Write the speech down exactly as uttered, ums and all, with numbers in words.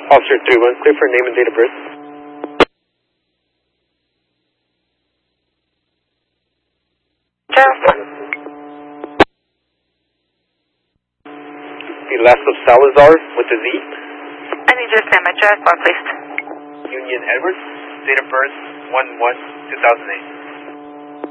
Officer three one, clear for name and date of birth. Sheriff. The last of Salazar with the Z. I need you to stand by. Sheriff bar, please. Union Edwards, date of birth one one two thousand eight.